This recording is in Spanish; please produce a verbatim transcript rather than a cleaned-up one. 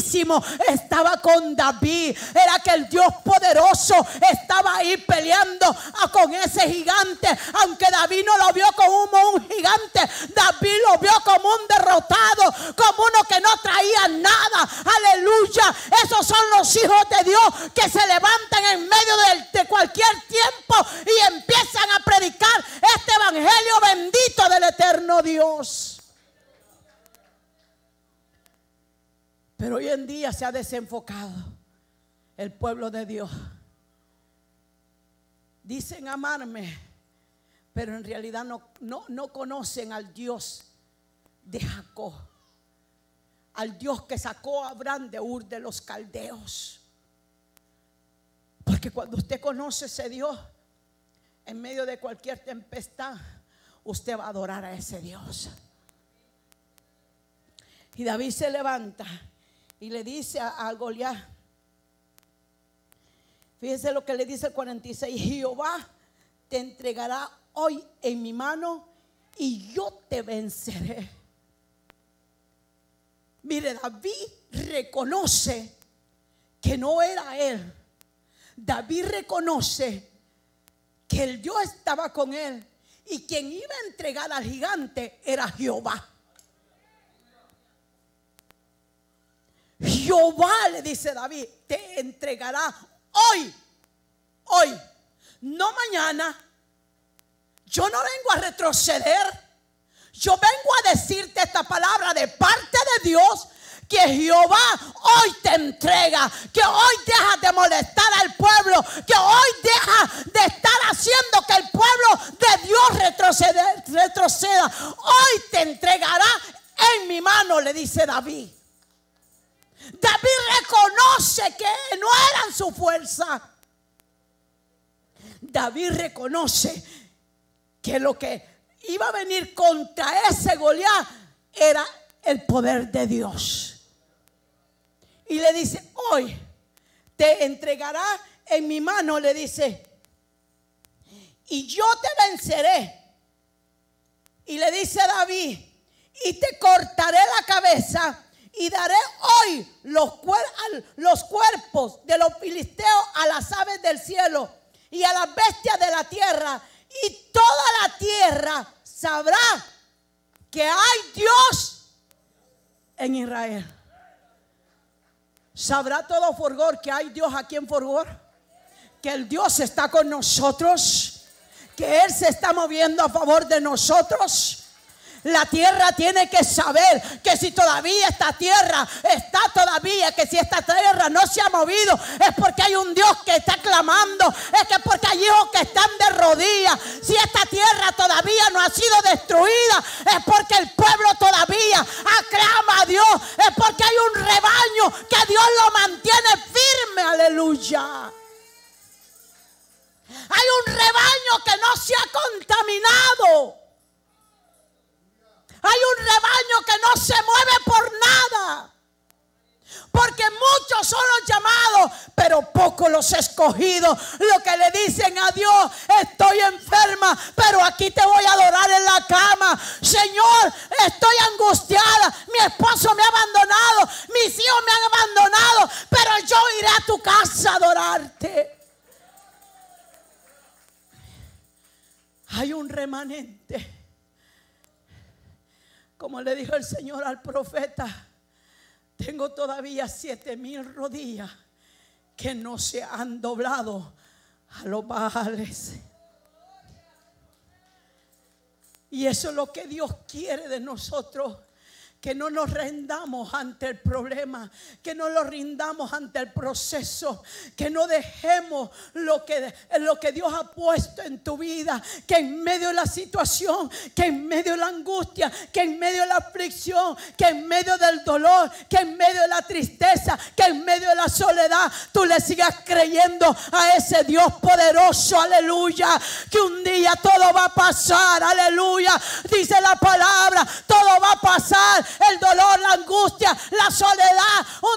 Altísimo estaba con David. Era que el Dios poderoso estaba ahí peleando con ese gigante. Aunque David no lo vio como un gigante, David lo vio como un derrotado, como uno que no traía nada. Aleluya. Esos son los hijos de Dios que se levantan en medio de, de cualquier tiempo y empiezan a predicar este evangelio bendito del eterno Dios. Pero hoy en día se ha desenfocado el pueblo de Dios. Dicen amarme, pero en realidad no, no, no conocen al Dios de Jacob, al Dios que sacó a Abraham de Ur de los Caldeos. Porque cuando usted conoce a ese Dios, en medio de cualquier tempestad, usted va a adorar a ese Dios. Y David se levanta y le dice a, a Goliat, fíjese lo que le dice el cuarenta y seis: Jehová te entregará hoy en mi mano y yo te venceré. Mire, David reconoce que no era él. David reconoce que el Dios estaba con él y quien iba a entregar al gigante era Jehová. Jehová, le dice David, te entregará hoy, hoy, no mañana. Yo no vengo a retroceder. Yo vengo a decirte esta palabra de parte de Dios, que Jehová hoy te entrega, que hoy deja de molestar al pueblo, que hoy deja de estar haciendo que el pueblo de Dios retroceda, retroceda. Hoy te entregará en mi mano, le dice David. David reconoce que no eran su fuerza. David reconoce que lo que iba a venir contra ese Goliat era el poder de Dios. Y le dice, hoy te entregará en mi mano, le dice, y yo te venceré. Y le dice a David, y te cortaré la cabeza y daré hoy los, cuer- los cuerpos de los filisteos a las aves del cielo y a las bestias de la tierra, y toda la tierra sabrá que hay Dios en Israel. ¿Sabrá todo Forgor que hay Dios aquí en Forgor? Que el Dios está con nosotros, que Él se está moviendo a favor de nosotros. La tierra tiene que saber que si todavía esta tierra está todavía, que si esta tierra no se ha movido, es porque hay un Dios que está clamando, es que porque hay hijos que están de rodillas. Si esta tierra todavía no ha sido destruida, es porque el pueblo todavía aclama a Dios, es porque hay un rebaño que Dios lo mantiene firme, aleluya. Hay un rebaño que no se ha contaminado. Hay un rebaño que no se mueve por nada. Porque muchos son los llamados, pero pocos los escogidos. Lo que le dicen a Dios, estoy enferma, pero aquí te voy a adorar en la cama. Señor, estoy angustiada, mi esposo me ha abandonado, mis hijos me han abandonado, pero yo iré a tu casa a adorarte. Hay un remanente. Como le dijo el Señor al profeta, tengo todavía siete mil rodillas que no se han doblado a los Baales. Y eso es lo que Dios quiere de nosotros. Que no nos rendamos ante el problema, que no nos rindamos ante el proceso, que no dejemos lo que, lo que Dios ha puesto en tu vida, que en medio de la situación, que en medio de la angustia, que en medio de la aflicción, que en medio del dolor, que en medio de la tristeza, que en medio de la soledad, tú le sigas creyendo a ese Dios poderoso, aleluya, que un día todo va a pasar, aleluya, dice la palabra, todo va a pasar. El dolor, la angustia, la soledad,